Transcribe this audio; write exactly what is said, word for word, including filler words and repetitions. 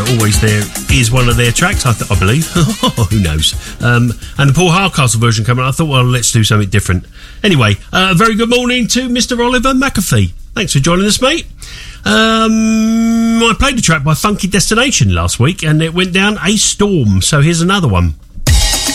Always There is one of their tracks, I, th- I believe. Who knows? Um, and the Paul Hardcastle version coming up, I thought, well, let's do something different. Anyway, a uh, very good morning to Mister Oliver McAfee. Thanks for joining us, mate. Um, I played a track by Funky Destination last week, and it went down a storm, so here's another one.